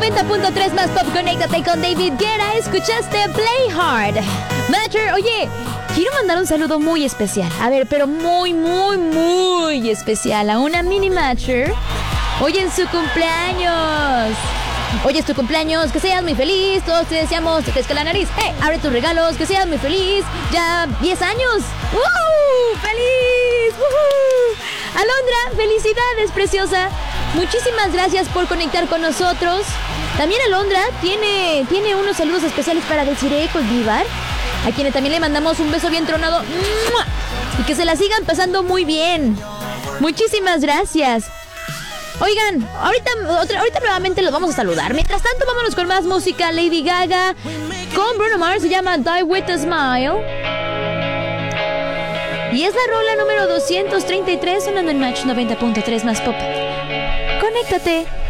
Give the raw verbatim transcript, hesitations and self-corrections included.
noventa punto tres más pop, conéctate con David Guerra. Escuchaste Play Hard. Matcher, oye, quiero mandar un saludo muy especial. A ver, pero muy, muy, muy especial a una mini Matcher. Hoy en su cumpleaños. Hoy es tu cumpleaños, que seas muy feliz. Todos te deseamos, te crezca la nariz. ¡Hey! Abre tus regalos, que seas muy feliz. Ya diez años. ¡Woo! ¡Feliz! ¡Woo! Alondra, felicidades, preciosa. Muchísimas gracias por conectar con nosotros. También Alondra tiene, tiene unos saludos especiales para Desiree Coldivar, a quienes también le mandamos un beso bien tronado. ¡Mua! Y que se la sigan pasando muy bien. Muchísimas gracias. Oigan, ahorita, otra, ahorita nuevamente los vamos a saludar. Mientras tanto, vámonos con más música. Lady Gaga con Bruno Mars, se llama Die With A Smile. Y es la rola número doscientos treinta y tres, sonando en Match noventa punto tres más pop. Conéctate.